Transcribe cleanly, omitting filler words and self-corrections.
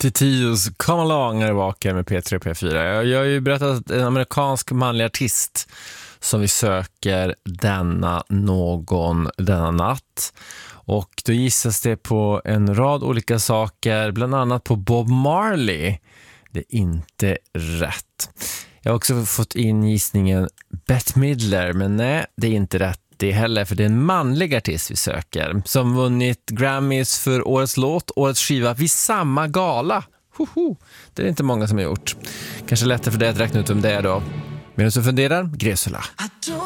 Titius Come Along är vaken med P3 och P4. Jag har ju berättat att en amerikansk manlig artist som vi söker denna natt. Och då gissas det på en rad olika saker, bland annat på Bob Marley. Det är inte rätt. Jag har också fått in gissningen Bette Midler, men nej, det är inte rätt det heller, för det är en manlig artist vi söker som vunnit Grammys för årets låt, årets skiva vid samma gala. Det är inte många som har gjort. Kanske lättare för dig att räkna ut om det är då. Medan du funderar, Gresula.